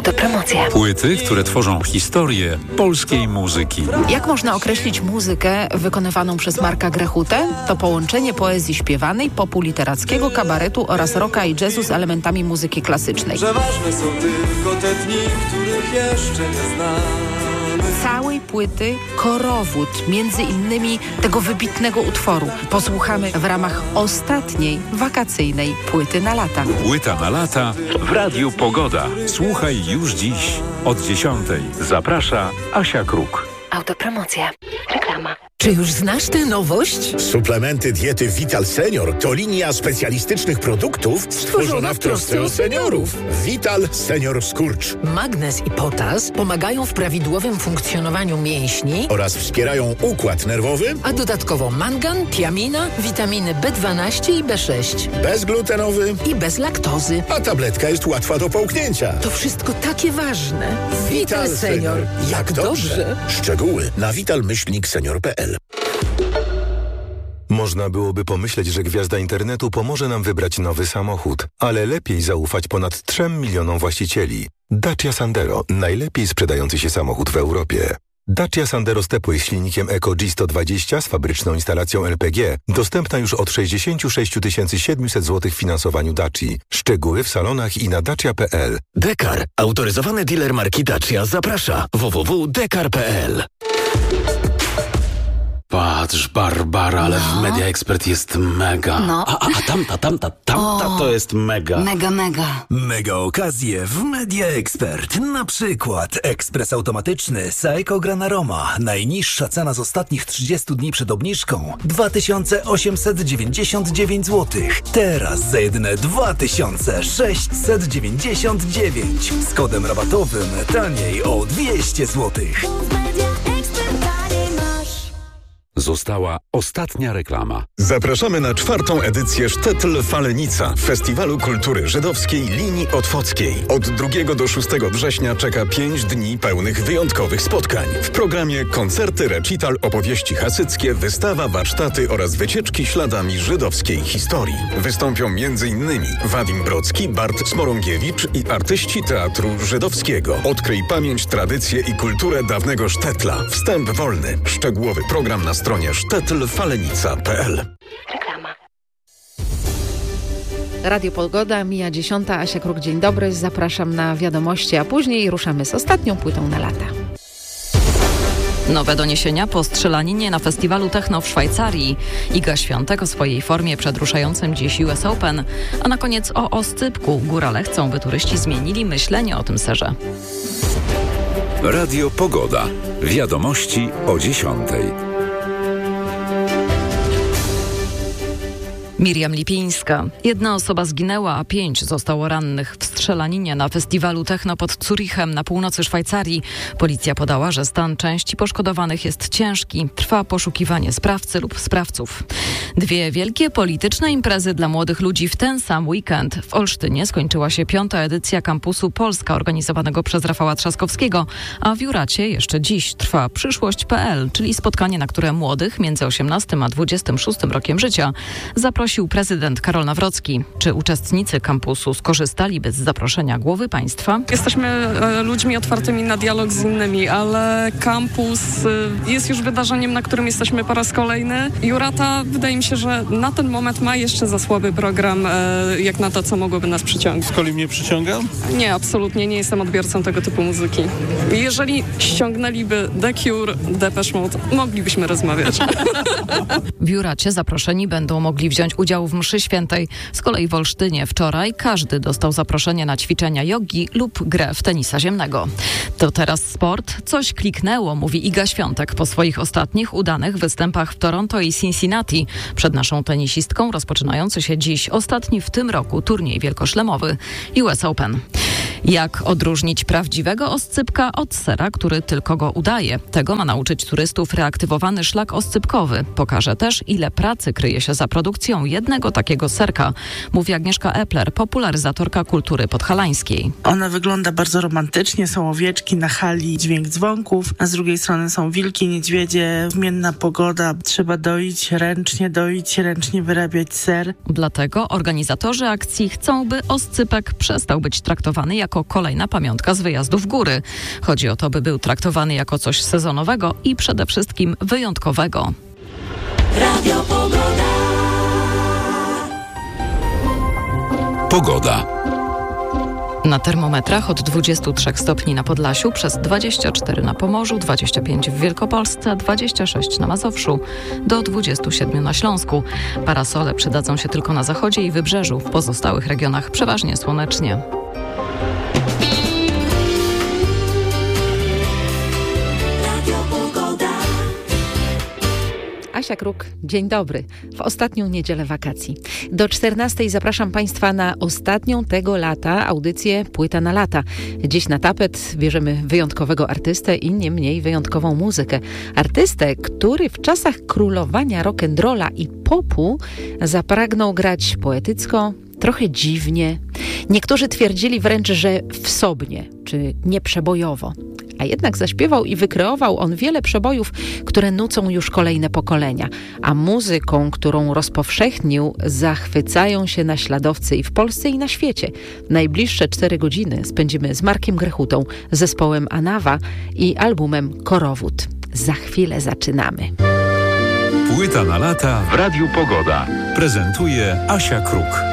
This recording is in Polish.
Autopromocja. Płyty, które tworzą historię polskiej muzyki. Jak można określić muzykę wykonywaną przez Marka Grechutę? To połączenie poezji śpiewanej, popu literackiego, kabaretu oraz rocka i jazzu z elementami muzyki klasycznej. Że ważne są tylko te dni, których jeszcze nie znamy. Całej płyty korowód, między innymi tego wybitnego utworu, posłuchamy w ramach ostatniej wakacyjnej Płyty na lata. Płyta na lata w Radiu Pogoda. Słuchaj już dziś od 10:00. Zaprasza Asia Kruk. Autopromocja. Reklama. Czy już znasz tę nowość? Suplementy diety Vital Senior to linia specjalistycznych produktów stworzona w trosce o seniorów. Vital Senior Skurcz. Magnez i potas pomagają w prawidłowym funkcjonowaniu mięśni Oraz wspierają układ nerwowy. a dodatkowo mangan, tiamina, witaminy B12 i B6 Bezglutenowy. i bez laktozy. A tabletka jest łatwa do połknięcia. To wszystko takie ważne. Vital Senior. Jak dobrze. Szczegóły na vital-senior.pl. Można byłoby pomyśleć, że gwiazda internetu pomoże nam wybrać nowy samochód, ale lepiej zaufać ponad 3 milionom właścicieli. Dacia Sandero, najlepiej sprzedający się samochód w Europie. Dacia Sandero Stepway z silnikiem Eco G120 z fabryczną instalacją LPG dostępna już od 66 700 zł w finansowaniu Daci. Szczegóły w salonach i na dacia.pl. Dekar, autoryzowany dealer marki Dacia, zaprasza. www.dekar.pl. Patrz, Barbara, ale w Media Expert jest mega. No. A tamta to jest mega. Mega. Mega okazje w Media Expert. Na przykład ekspres automatyczny Saeco Granaroma. Najniższa cena z ostatnich 30 dni przed obniżką 2899 zł. Teraz za jedyne 2699. Z kodem rabatowym taniej o 200 zł. Została ostatnia reklama. Zapraszamy na 4. edycję Sztetl Falenica, Festiwalu Kultury Żydowskiej Linii Otwockiej. Od 2 do 6 września czeka 5 dni pełnych wyjątkowych spotkań. W programie koncerty, recital, opowieści hasyckie, wystawa, warsztaty oraz wycieczki śladami żydowskiej historii. Wystąpią m.in. Wadim Brocki, Bart Smorągiewicz i artyści teatru żydowskiego. Odkryj pamięć, tradycje i kulturę dawnego Sztetla. Wstęp wolny. Szczegółowy program na stronie sztetlfalenica.pl. Reklama. Radio Pogoda, mija 10:00. Asia Kruk, dzień dobry. Zapraszam na wiadomości, a później ruszamy z ostatnią płytą na lata. Nowe doniesienia po strzelaninie na festiwalu techno w Szwajcarii. Iga Świątek o swojej formie przed ruszającym dziś US Open. A na koniec o oscypku. Górale chcą, by turyści zmienili myślenie o tym serze. Radio Pogoda. Wiadomości o 10:00. Miriam Lipińska. 1 osoba zginęła, a 5 zostało rannych w strzelaninie na festiwalu techno pod Zurichem na północy Szwajcarii. Policja podała, że stan części poszkodowanych jest ciężki. Trwa poszukiwanie sprawcy lub sprawców. 2 wielkie polityczne imprezy dla młodych ludzi w ten sam weekend. W Olsztynie skończyła się 5. edycja kampusu Polska organizowanego przez Rafała Trzaskowskiego, a w Juracie jeszcze dziś trwa Przyszłość.pl, czyli spotkanie, na które młodych między 18 a 26 rokiem życia zaprosił prezydent Karol Nawrocki. Czy uczestnicy kampusu skorzystaliby z zaproszenia głowy państwa? Jesteśmy ludźmi otwartymi na dialog z innymi, ale kampus jest już wydarzeniem, na którym jesteśmy po raz kolejny. Jurata, wydaje mi się, że na ten moment ma jeszcze za słaby program, jak na to, co mogłoby nas przyciągnąć. Skoli mnie przyciąga? Nie, absolutnie nie jestem odbiorcą tego typu muzyki. Jeżeli ściągnęliby The Cure, Depeche Mode, moglibyśmy rozmawiać. W Juracie zaproszeni będą mogli wziąć udział w mszy świętej. Z kolei w Olsztynie wczoraj każdy dostał zaproszenie na ćwiczenia jogi lub grę w tenisa ziemnego. To teraz sport. Coś kliknęło, mówi Iga Świątek po swoich ostatnich udanych występach w Toronto i Cincinnati. Przed naszą tenisistką rozpoczynający się dziś ostatni w tym roku turniej wielkoszlemowy US Open. Jak odróżnić prawdziwego oscypka od sera, który tylko go udaje? Tego ma nauczyć turystów reaktywowany szlak oscypkowy. Pokaże też, ile pracy kryje się za produkcją jednego takiego serka, mówi Agnieszka Epler, popularyzatorka kultury podhalańskiej. Ona wygląda bardzo romantycznie, są owieczki na hali, dźwięk dzwonków, a z drugiej strony są wilki, niedźwiedzie, zmienna pogoda, trzeba doić, ręcznie wyrabiać ser. Dlatego organizatorzy akcji chcą, by oscypek przestał być traktowany jako jako kolejna pamiątka z wyjazdu w góry. Chodzi o to, by był traktowany jako coś sezonowego i przede wszystkim wyjątkowego. Radio Pogoda. Pogoda. Na termometrach od 23 stopni na Podlasiu, przez 24 na Pomorzu, 25 w Wielkopolsce, 26 na Mazowszu, do 27 na Śląsku. Parasole przydadzą się tylko na zachodzie i wybrzeżu, w pozostałych regionach przeważnie słonecznie. Asia Kruk, dzień dobry. W ostatnią niedzielę wakacji. Do 14 zapraszam Państwa na ostatnią tego lata audycję Płyta na lata. Dziś na tapet bierzemy wyjątkowego artystę i nie mniej wyjątkową muzykę. Artystę, który w czasach królowania rock'n'rolla i popu zapragnął grać poetycko, trochę dziwnie. Niektórzy twierdzili wręcz, że wsobnie, czy nieprzebojowo. A jednak zaśpiewał i wykreował on wiele przebojów, które nucą już kolejne pokolenia. A muzyką, którą rozpowszechnił, zachwycają się naśladowcy i w Polsce, i na świecie. Najbliższe 4 godziny spędzimy z Markiem Grechutą, zespołem Anawa i albumem Korowód. Za chwilę zaczynamy. Płyta na lata w Radiu Pogoda. Prezentuje Asia Kruk.